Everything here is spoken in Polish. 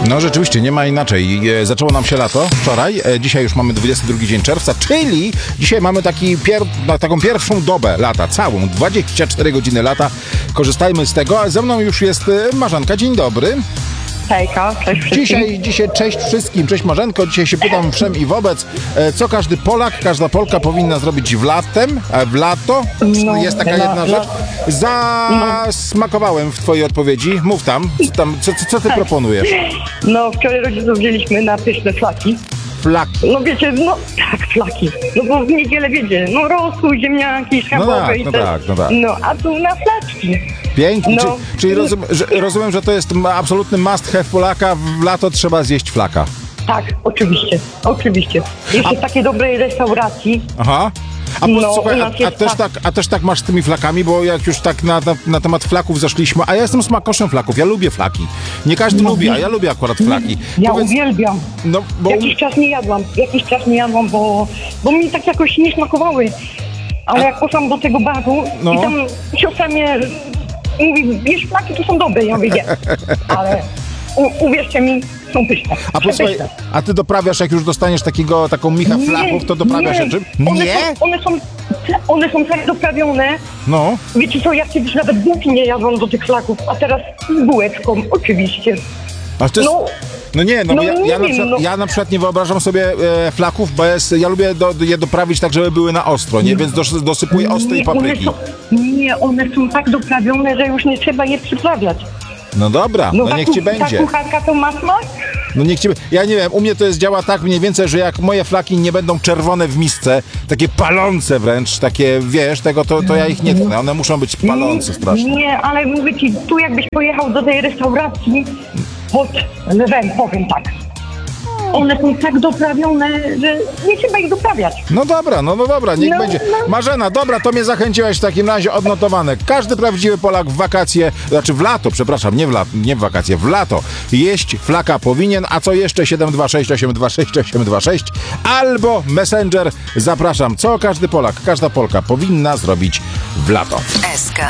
No rzeczywiście, nie ma inaczej. Zaczęło nam się lato wczoraj, dzisiaj już mamy 22 dzień czerwca, czyli dzisiaj mamy taką pierwszą dobę lata, całą, 24 godziny lata. Korzystajmy z tego, a ze mną już jest Marzanka. Dzień dobry. Hejka, cześć wszystkim. Dzisiaj cześć wszystkim, cześć Marzenko. Dzisiaj się pytam wszem i wobec, co każdy Polak, każda Polka powinna zrobić w lato. Jest taka jedna rzecz. Zasmakowałem w twojej odpowiedzi. Mów tam, co ty proponujesz? No, wczoraj rodziców wzięliśmy na pyszne flaki. Flaki. No wiecie, flaki. No bo w niedzielę wiecie, rosół, ziemniaki, schabowe i tak. No, a tu na flaczki. Pięknie. No. Czyli rozumiem, że to jest absolutny must have Polaka. W lato trzeba zjeść flaka. Tak, oczywiście. Jeszcze w takiej dobrej restauracji. Aha. Słuchaj, a też tak masz z tymi flakami, bo jak już tak na temat flaków zeszliśmy, a ja jestem smakoszem flaków, ja lubię flaki. Nie każdy lubi, a ja lubię akurat flaki. Ja uwielbiam. No, bo... Jakiś czas nie jadłam, bo mi tak jakoś nie smakowały. Ale jak poszłam do tego baru i tam siostra mnie mówi, bierz flaki, to są dobre. Ja mówię, nie. Ale uwierzcie mi, są pyszne. A posłuchaj, a ty doprawiasz, jak już dostaniesz taką micha flachów, to doprawiasz się czym? One są tak doprawione. No. Wiecie co, ja kiedyś nawet bułki nie jadłam do tych flaków, a teraz z bułeczką, oczywiście. A to jest... Ja na przykład nie wyobrażam sobie flaków, bo ja lubię je doprawić tak, żeby były na ostro, nie? Więc dosypuję ostrej papryki. One są tak doprawione, że już nie trzeba je przyprawiać. No dobra, niech ci będzie. Ta kucharka to ma smak? No niech ci... Ja nie wiem, u mnie to działa tak mniej więcej, że jak moje flaki nie będą czerwone w misce, takie palące wręcz, takie, wiesz, to ja ich nie tknę. One muszą być palące strasznie. Nie, ale mówię ci, tu jakbyś pojechał do tej restauracji pod lewem, powiem tak. One są tak doprawione, że nie trzeba ich doprawiać. No dobra, niech będzie. Marzena, dobra, to mnie zachęciłaś w takim razie, odnotowane. Każdy prawdziwy Polak w wakacje, w lato, przepraszam, nie w wakacje, w lato jeść flaka powinien, a co jeszcze 726826826 albo Messenger, zapraszam, co każdy Polak, każda Polka powinna zrobić w lato. SK